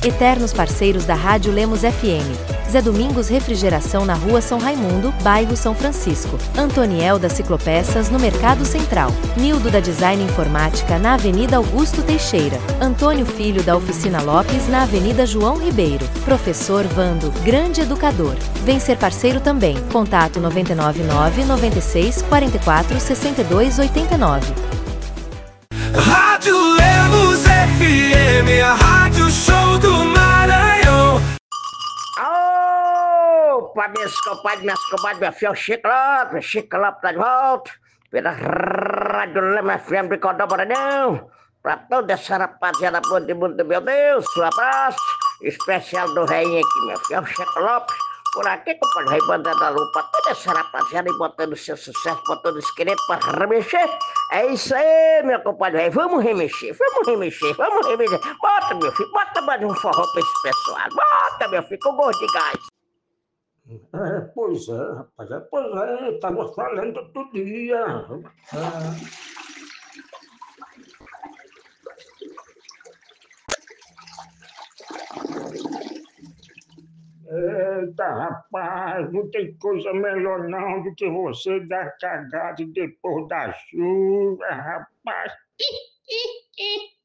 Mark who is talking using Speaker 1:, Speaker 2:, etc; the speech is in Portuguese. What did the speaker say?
Speaker 1: Eternos parceiros da Rádio Lemos FM. Zé Domingos Refrigeração na Rua São Raimundo, bairro São Francisco. Antoniel da Ciclopeças no Mercado Central. Nildo da Design Informática na Avenida Augusto Teixeira. Antônio Filho da Oficina Lopes na Avenida João Ribeiro. Professor Vando, grande educador. Vem ser parceiro também. Contato 999 96 44 62 89.
Speaker 2: Rádio Lemos FM, a rádio show do Maranhão.
Speaker 3: Opa, meus compadres, meu filho Chico Lopes tá de volta, pela Rádio Lemos FM de Codó Maranhão, pra toda essa rapaziada boa de mundo, meu Deus, um abraço especial do reinho aqui, meu filho Chico Lopes, por aqui, compadre, rei Bandeira da Lua, pra toda essa rapaziada aí botando seu sucesso, botando os queridos pra remexer. É isso aí, meu compadre, rei, vamos remexer. Bota, meu filho, bota mais um forró pra esse pessoal, bota, meu filho, com gosto de gás.
Speaker 4: Pois é, rapaz, estava falando outro dia. Eita, rapaz, não tem coisa melhor não do que você dar cagada depois da chuva, rapaz.